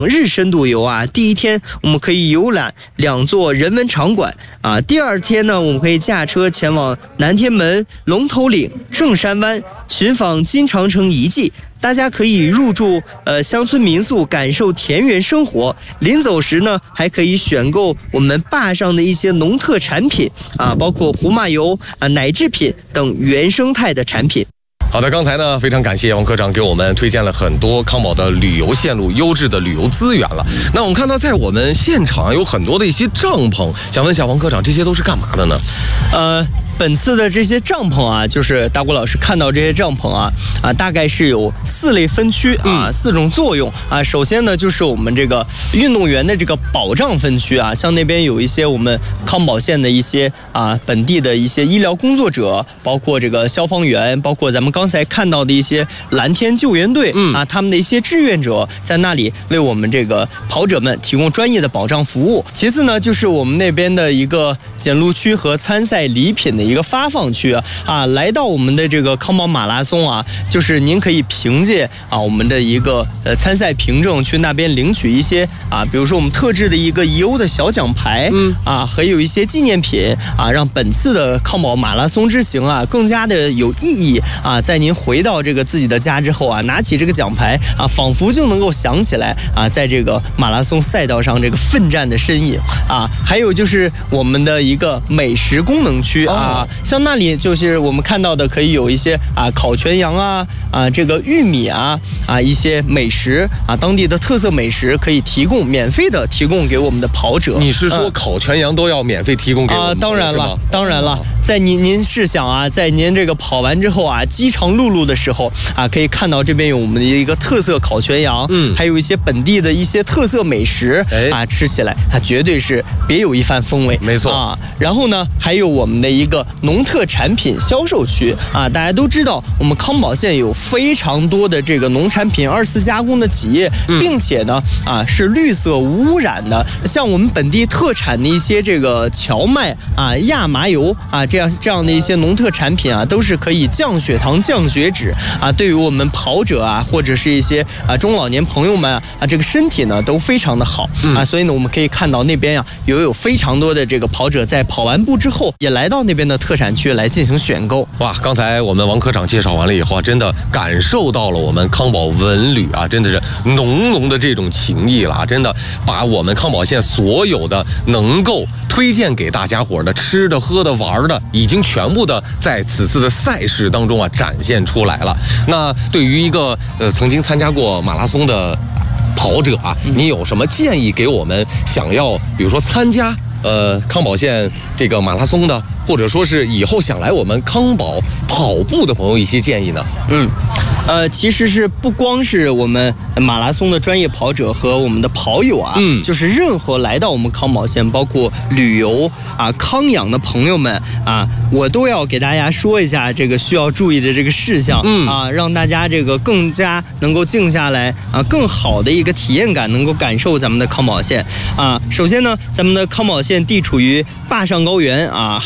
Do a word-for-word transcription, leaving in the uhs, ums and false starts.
日深度游啊，第一天我们可以游览两座人文场馆啊，第二天呢，我们可以驾车前往南天门、龙头岭、正山湾，寻访金长城遗迹。大家可以入住呃乡村民宿，感受田园生活。临走时呢，还可以选购我们坝上的一些农特产品啊，包括胡麻油啊、奶制品等原生态的产品。 好的，刚才呢，非常感谢王科长给我们推荐了很多康宝的旅游线路、优质的旅游资源了。那我们看到，在我们现场有很多的一些帐篷，想问一下王科长，这些都是干嘛的呢？ 呃。本次的这些帐篷啊，就是大郭老师看到这些帐篷啊啊，大概是有四类分区啊，嗯、四种作用啊。首先呢，就是我们这个运动员的这个保障分区啊，像那边有一些我们康宝县的一些啊本地的一些医疗工作者，包括这个消防员，包括咱们刚才看到的一些蓝天救援队、嗯、啊，他们的一些志愿者在那里为我们这个跑者们提供专业的保障服务。其次呢，就是我们那边的一个检录区和参赛礼品的一个发放区啊，啊，来到我们的这个康宝马拉松啊，就是您可以凭借啊我们的一个呃参赛凭证去那边领取一些啊，比如说我们特制的一个宜欧的小奖牌，嗯啊，还有一些纪念品啊，让本次的康宝马拉松之行啊更加的有意义啊。在您回到这个自己的家之后啊，拿起这个奖牌啊，仿佛就能够想起来啊，在这个马拉松赛道上这个奋战的身影啊。还有就是我们的一个美食功能区啊。哦，像那里就是我们看到的，可以有一些啊烤全羊啊啊这个玉米啊啊一些美食啊，当地的特色美食可以提供免费的提供给我们的跑者。 你是说烤全羊都要免费提供给我们？啊， 当然了，当然了，在您您试想啊，在您这个跑完之后啊，饥肠辘辘的时候啊，可以看到这边有我们的一个特色烤全羊，嗯，还有一些本地的一些特色美食，哎啊，吃起来它绝对是别有一番风味。 没错啊，然后呢，还有我们的一个农特产品销售区啊，大家都知道，我们康宝县有非常多的这个农产品二次加工的企业，并且呢啊是绿色无污染的。像我们本地特产的一些这个荞麦啊、亚麻油啊，这样这样的一些农特产品啊，都是可以降血糖、降血脂啊，对于我们跑者啊，或者是一些啊中老年朋友们啊，啊这个身体呢都非常的好啊。所以呢，我们可以看到那边呀、啊，有有非常多的这个跑者在跑完步之后，也来到那边的特产区来进行选购。 哇，刚才我们王科长介绍完了以后啊，真的感受到了我们康宝文旅啊，真的是浓浓的这种情谊了，真的把我们康宝县所有的能够推荐给大家伙的吃的、喝的、玩的，已经全部的在此次的赛事当中啊展现出来了。那对于一个呃曾经参加过马拉松的跑者啊，你有什么建议给我们想要比如说参加呃康宝县这个马拉松的，或者说是以后想来我们康宝跑步的朋友一些建议呢？ 嗯，呃，其实是不光是我们马拉松的专业跑者和我们的跑友啊，嗯，就是任何来到我们康宝县，包括旅游啊、康养的朋友们啊，我都要给大家说一下这个需要注意的这个事项，嗯啊，让大家这个更加能够静下来啊，更好的一个体验感，能够感受咱们的康宝县啊。首先呢，咱们的康宝县地处于坝上高原啊。